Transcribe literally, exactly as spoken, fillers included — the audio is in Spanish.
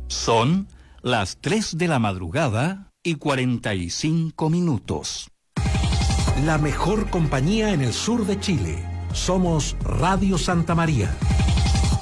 Son las tres de la madrugada y cuarenta y cinco minutos. La mejor compañía en el sur de Chile. Somos Radio Santa María.